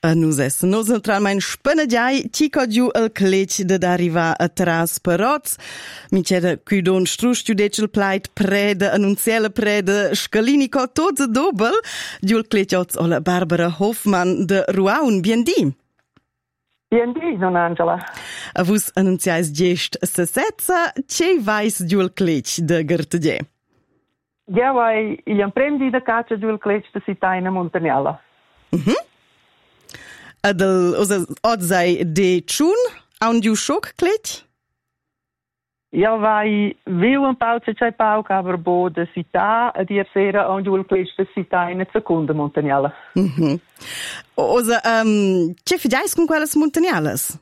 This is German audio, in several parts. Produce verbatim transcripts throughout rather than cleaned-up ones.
A nus es nos naturalmein spenediai tico giu el clec de d'arrivar a tras peroz. Mi c'era qui don strustiu decel plait prede, annunziela prede, scalinico tots a dobel. Giu el clec oz ola Barbara Hoffmann de Ruaun, bien di. Bien di, non Angela. A vus annunziais gest se setza, ce vais giu el clec de Gertedie? Ja, vai il imprendi da caccia giù il clec de Sitaina Montagnala. Mhm. Adel, oza, odzai de tschun, aun giu schock clec? Ja, vai viu un pauce c'è pauc, aber bo de Sita, a dir sera on giù il clec de Sitaina Secunda Montagnala. Mhm. Oza, um, ce fideis con quellas montagnales?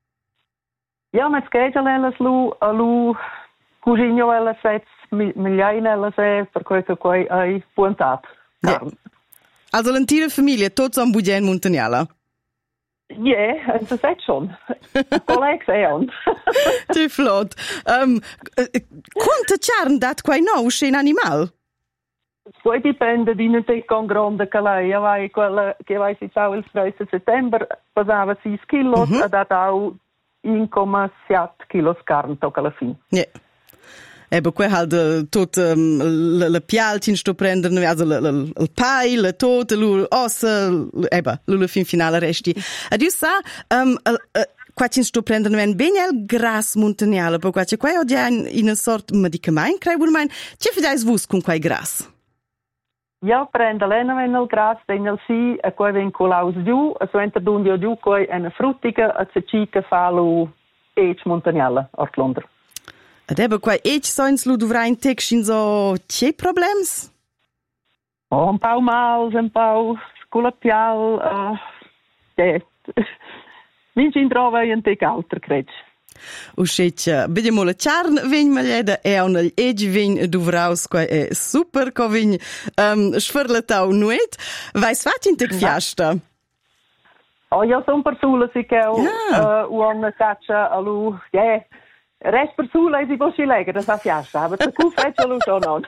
Ja, met schegeles lu, a lu, cuginho ela sets, migliaina ela se, per quel che quei ai puantat. Ja. Also l'intera familie, tots am budget montagnala? Ja, en ze zegt schon. Collegs eon. Te flot. Um, quanta charn dat quai nou scen animal? Poi dipende di un con grande che lei, ja, vai quella che vai si ciao il tredici settembre, pesava sei kg, Mhm. ha dato uno virgola sette kg carne tocca alla fine. Ja. Eba, quei halt uh, tot um, le, le pialtin sto prendere, also le, le, il pai, le tot, le ossa, le, eba, le fin finale resti. Adiu sa, um, uh, uh, quacin sto prendere men ben el gras montagnale, per quace quai odia in, in una sort medicament, crei bun mein, ce fidais vus con quai gras? Ja, prende lena ven il gras, den il si, e quei ven colaus giù, e so enter dundio giù quei ena fruttiga, e se cica falu ec montagnale, ort Londra. Ad eba, quai ec soins lu duvrain texin so ce problems? Oh, un pau mals, un pau sculapial, uh, ja, minci in trova un tec alter, crec. Uscetja, vediamo la charn vegn maglieda e un eg vegn duvraus quai è super co vegn um, sferlatau nuet. Vais fat in tec fiasta? Oh, ja, son persula si che Ja. uh, una caccia a lu, ja, rest persula si può si legge, da sa fiasta, aber se cu freccia lu so non.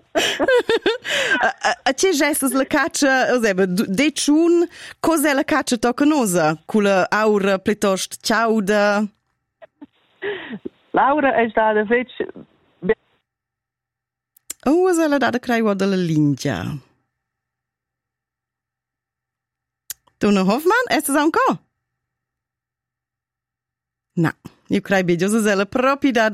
a, a, a ce gestas la caccia, oseba, de tschun, cos'è la caccia tocanosa? Cula aura pletost ciauda? Laura è stata fece Oh, se la data crei della lingia. Donna Hoffmann, è stato ancora? No, io crei bene, se la propria